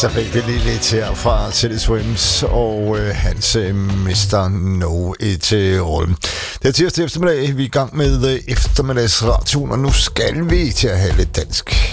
Så fik vi lige lidt her fra Teddy Swims og hans Mr. No til rollen. Det er tirsdag eftermiddag, vi er i gang med eftermiddagsradioen, og nu skal vi til at have lidt dansk.